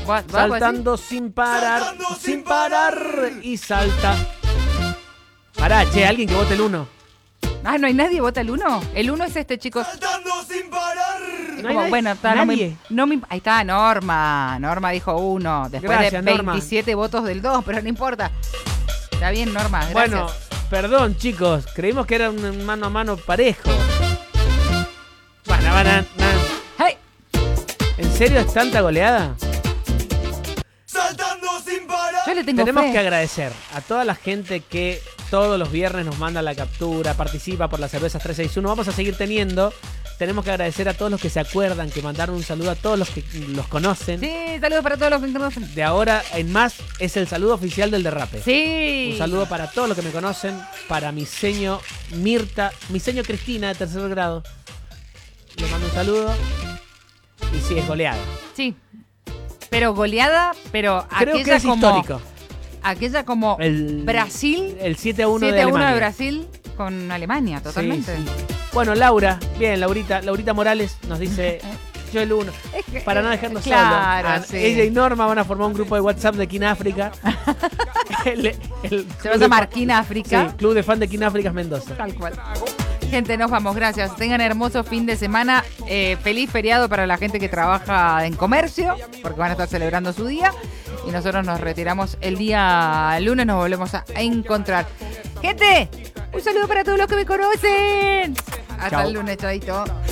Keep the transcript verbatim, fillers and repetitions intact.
¿Vos- vos Saltando sin parar, Saltando sin sin parar. parar. Y salta. Pará, che, alguien que vote el uno. Ah, ¿no hay nadie vota el uno? El uno es este, chicos. Saltando sin parar. Es No hay como, nadie- bueno, está, no me, nadie. no me- ahí está Norma. Norma dijo uno. Después Gracias, de Norma. veintisiete votos del dos, pero no importa. Está bien, Norma. Gracias. Bueno, perdón, chicos. Creímos que era un mano a mano parejo. Bueno, van a- ¡Hey! ¿En serio es tanta goleada? Saltando sin parar. Yo le tengo Tenemos fe. que agradecer a toda la gente que todos los viernes nos manda la captura, participa por las cervezas trescientos sesenta y uno. Vamos a seguir teniendo. Tenemos que agradecer a todos los que se acuerdan, que mandaron un saludo a todos los que los conocen. Sí, saludos para todos los que me conocen. De ahora en más es el saludo oficial del derrape. Sí. Un saludo para todos los que me conocen, para mi seño Mirta, mi seño Cristina de tercer grado. Le mando un saludo. Y sí, es goleada. Sí. Pero goleada, pero Creo aquella que es como histórico. aquella como El, Brasil, El siete a uno de siete a uno Alemania. de Brasil con Alemania, totalmente. Sí, sí. Bueno, Laura, bien, Laurita, Laurita Morales nos dice yo el uno. Es que- Para no dejarnos claro, solos. sí. Ella y Norma van a formar un grupo de WhatsApp de Kináfrica. el, el Se club va a de llamar fan- Kináfrica. Sí, Club de Fan de Kináfrica es Mendoza. Tal cual. Gente, nos vamos, gracias. Tengan hermoso fin de semana. Eh, feliz feriado para la gente que trabaja en comercio, porque van a estar celebrando su día. Y nosotros nos retiramos el día lunes, nos volvemos a encontrar. Gente, un saludo para todos los que me conocen. Hasta Chau. el lunes, chavito.